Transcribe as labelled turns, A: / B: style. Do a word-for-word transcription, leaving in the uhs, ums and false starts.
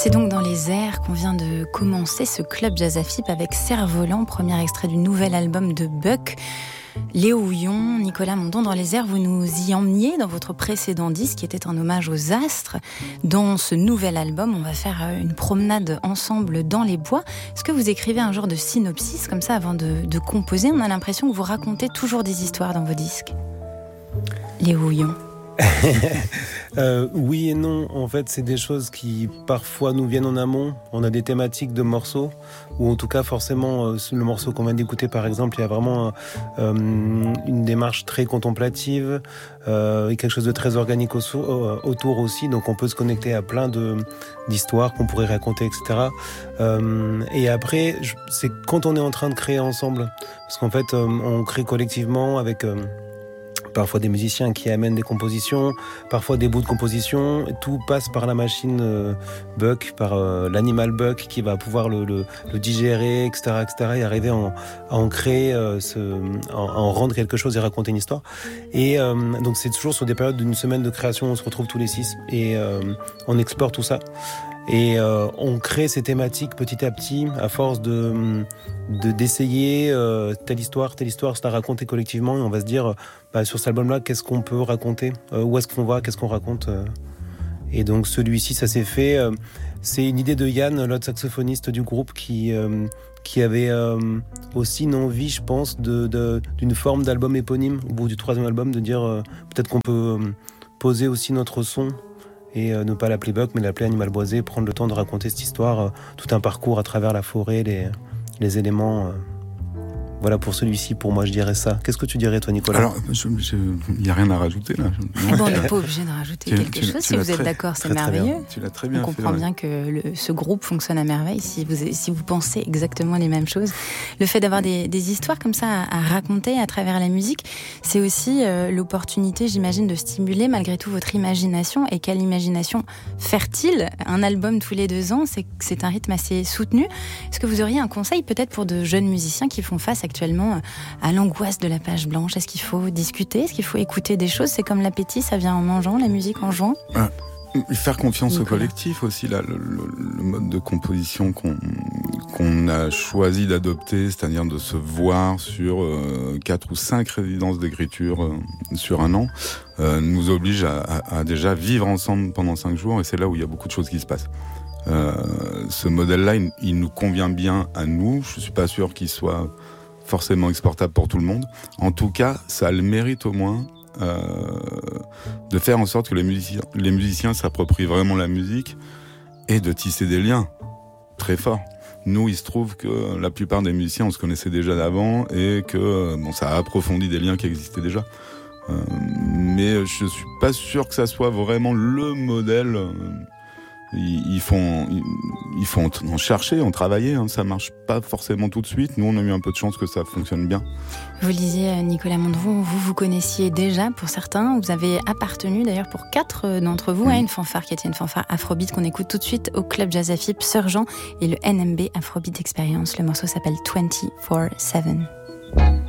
A: C'est donc dans les airs qu'on vient de commencer ce club Jazz A F I P avec Cerf-Volant, premier extrait du nouvel album de Buck. Léo Houillon, Nicolas Mondon, dans les airs, vous nous y emmeniez dans votre précédent disque qui était un hommage aux astres. Dans ce nouvel album, on va faire une promenade ensemble dans les bois. Est-ce que vous écrivez un genre de synopsis comme ça avant de, de composer? On a l'impression que vous racontez toujours des histoires dans vos disques. Léo Houillon.
B: euh, oui et non, en fait c'est des choses qui parfois nous viennent en amont. On a des thématiques de morceaux, ou en tout cas forcément euh, le morceau qu'on vient d'écouter par exemple, il y a vraiment euh, une démarche très contemplative euh, et quelque chose de très organique au, euh, autour aussi, donc on peut se connecter à plein de, d'histoires qu'on pourrait raconter, et cetera. Euh, et après je, c'est quand on est en train de créer ensemble, parce qu'en fait euh, on crée collectivement avec euh, parfois des musiciens qui amènent des compositions, parfois des bouts de composition. Tout passe par la machine euh, Buck, par euh, l'animal Buck qui va pouvoir le, le, le digérer, et cetera, et cetera, et arriver en, à en créer, euh, ce, à en rendre quelque chose et raconter une histoire. Et euh, donc c'est toujours sur des périodes d'une semaine de création, on se retrouve tous les six et euh, on explore tout ça. Et euh, on crée ces thématiques petit à petit, à force de, de d'essayer euh, telle histoire, telle histoire, c'est à raconter collectivement, et on va se dire, bah, sur cet album-là, qu'est-ce qu'on peut raconter, euh, où est-ce qu'on va, qu'est-ce qu'on raconte. Euh. Et donc celui-ci, ça s'est fait. Euh, c'est une idée de Yann, l'autre saxophoniste du groupe, qui euh, qui avait euh, aussi une envie, je pense, de, de d'une forme d'album éponyme au bout du troisième album, de dire euh, peut-être qu'on peut euh, poser aussi notre son. Et euh, ne pas l'appeler Buck, mais l'appeler Animal Boisé, prendre le temps de raconter cette histoire, euh, tout un parcours à travers la forêt, les, les éléments. Euh. Voilà pour celui-ci, pour moi, je dirais ça. Qu'est-ce que tu dirais, toi, Nicolas?
C: Alors, il n'y a rien à rajouter, là.
A: Ah bon, on n'est pas obligé de rajouter tu, quelque tu, chose. Tu si vous êtes très, d'accord, c'est très, merveilleux.
C: Très tu l'as très bien
A: on comprend
C: fait,
A: bien
C: ouais.
A: que le, ce groupe fonctionne à merveille si vous, si vous pensez exactement les mêmes choses. Le fait d'avoir des, des histoires comme ça à, à raconter à travers la musique, c'est aussi euh, l'opportunité, j'imagine, de stimuler malgré tout votre imagination. Et quelle imagination fertile! Un album tous les deux ans, c'est, c'est un rythme assez soutenu. Est-ce que vous auriez un conseil peut-être pour de jeunes musiciens qui font face actuellement à l'angoisse de la page blanche? Est-ce qu'il faut discuter? Est-ce qu'il faut écouter des choses? C'est comme l'appétit, ça vient en mangeant, la musique en jouant?
C: euh, Faire confiance
A: Nicolas.
C: Au collectif aussi, là, le, le, le mode de composition qu'on, qu'on a choisi d'adopter, c'est-à-dire de se voir sur euh, quatre ou cinq résidences d'écriture euh, sur un an, euh, nous oblige à, à, à déjà vivre ensemble pendant cinq jours, et c'est là où il y a beaucoup de choses qui se passent. Euh, ce modèle-là, il, il nous convient bien à nous. Je suis pas sûr qu'il soit forcément exportable pour tout le monde. En tout cas, ça a le mérite au moins euh, de faire en sorte que les musiciens, les musiciens s'approprient vraiment la musique et de tisser des liens très forts. Nous, il se trouve que la plupart des musiciens, on se connaissait déjà d'avant et que bon, ça a approfondi des liens qui existaient déjà. Euh, mais je suis pas sûr que ça soit vraiment le modèle. Euh, Il faut, il faut en chercher, en travailler, hein. Ça marche pas forcément tout de suite. Nous, on a eu un peu de chance que ça fonctionne bien.
A: Vous le disiez, Nicolas Mondon, vous vous connaissiez déjà pour certains. Vous avez appartenu d'ailleurs pour quatre d'entre vous mmh. à une fanfare qui était une fanfare Afrobeat qu'on écoute tout de suite au club Jazz A F I P, Sir Jean et le N M B Afrobeat Experience. Le morceau s'appelle vingt-quatre sept.